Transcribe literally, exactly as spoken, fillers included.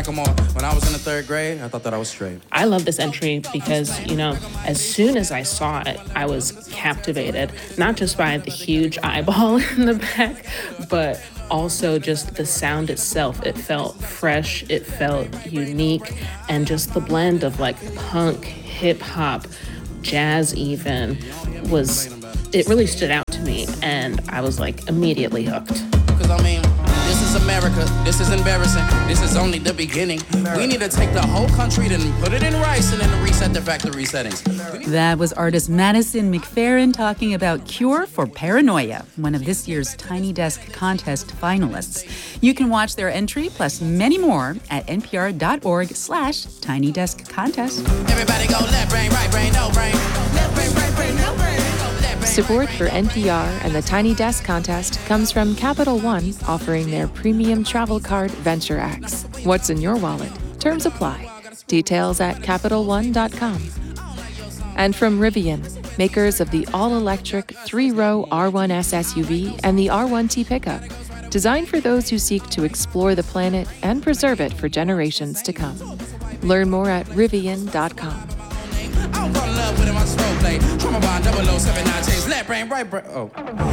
come on. When I was in the third grade, I thought that I was straight. I love this entry because, you know, as soon as I saw it, I was captivated, not just by the huge eyeball in the back, but also just the sound itself. It felt fresh, it felt unique, and just the blend of like punk, hip hop, jazz even was, it really stood out to me, and I was like immediately hooked. Because I mean, this is America, this is embarrassing, this is only the beginning. We need to take the whole country and put it in rice and then reset the factory settings. That was artist Madison McFerrin talking about Cure for Paranoia, one of this year's Tiny Desk Contest finalists. You can watch their entry plus many more at npr.org slash Tiny Desk Contest. Everybody go left brain, right brain, no brain. Left brain, right brain, no brain. Support for N P R and the Tiny Desk Contest comes from Capital One, offering their premium travel card Venture X. What's in your wallet? Terms apply. Details at capital one dot com. And from Rivian, makers of the all-electric three-row R one S S U V and the R one T pickup, designed for those who seek to explore the planet and preserve it for generations to come. Learn more at rivian dot com. I'm in love with him, I slow play. Trauma bond double oh seven nine change. Left brain, right brain. Oh.